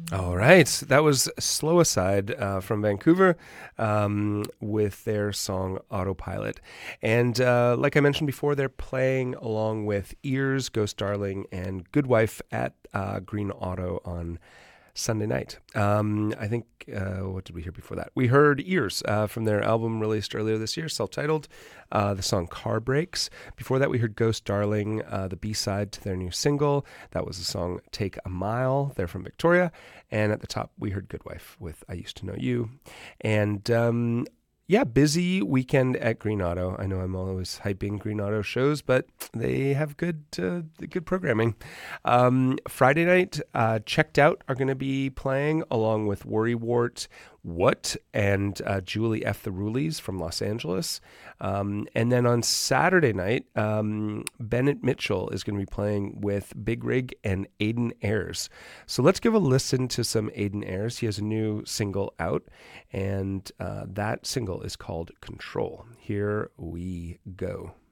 All right, that was Slow Aside from Vancouver with their song Autopilot. And like I mentioned before, they're playing along with Ears, Ghost Darling, and Good Wife at Green Auto on Sunday night. I think, what did we hear before that? We heard Ears from their album released earlier this year, self titled, the song Car Brakes. Before that, we heard Ghost Darling, the B side to their new single. That was the song Take a Mile. They're from Victoria. And at the top, we heard Good Wife with I Used to Know You. And yeah, busy weekend at Green Auto. I know I'm always hyping Green Auto shows, but they have good programming. Friday night, Checked Out are going to be playing along with Worrywart, What, and Julie F. the Rulies from Los Angeles. And then on Saturday night, Bennett Mitchell is going to be playing with Big Rig and Aiden Ayres. So let's give a listen to some Aiden Ayres. He has a new single out, and that single is called Control. Here we go.